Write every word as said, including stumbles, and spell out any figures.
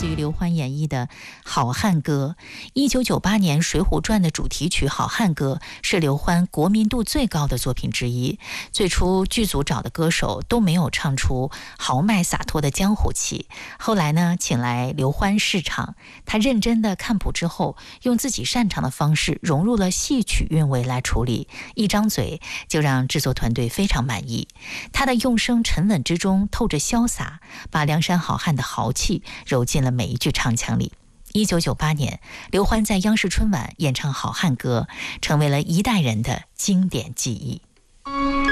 自于刘欢演绎的《好汉歌》。一九九八年《水浒传》的主题曲《好汉歌》是刘欢国民度最高的作品之一。最初剧组找的歌手都没有唱出豪迈洒脱的江湖气，后来呢，请来刘欢试唱，他认真的看谱之后，用自己擅长的方式融入了戏曲韵味来处理，一张嘴就让制作团队非常满意。他的用声沉稳之中透着潇洒，把梁山好汉的豪气揉进了每一句唱腔里。一九九八年，刘欢在央视春晚演唱《好汉歌》，成为了一代人的经典记忆。